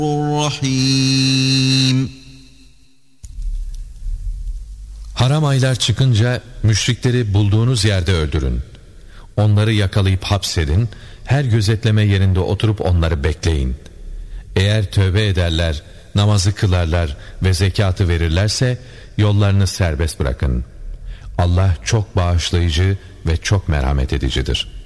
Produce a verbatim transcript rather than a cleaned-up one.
الرحيم. Haram aylar çıkınca müşrikleri bulduğunuz yerde öldürün. Onları yakalayıp hapsedin, her gözetleme yerinde oturup onları bekleyin. Eğer tövbe ederler, namazı kılarlar ve zekatı verirlerse yollarını serbest bırakın. Allah çok bağışlayıcı ve çok merhamet edicidir.